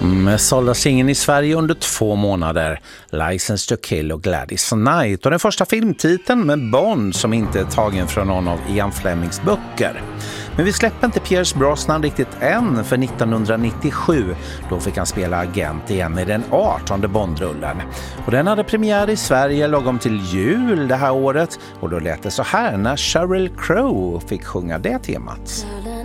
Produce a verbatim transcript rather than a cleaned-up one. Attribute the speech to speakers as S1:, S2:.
S1: Med såldes ingen i Sverige under två månader. License to Kill och Gladys Knight. Och den första filmtiteln med Bond som inte är tagen från någon av Ian Flemings böcker. Men vi släpper inte Pierce Brosnan riktigt än, för nittonhundranittiosju då fick han spela agent igen i den artonde Bondrullen. Och den hade premiär i Sverige lagom till jul det här året. Och då lät det så här när Sheryl Crow fick sjunga det temat.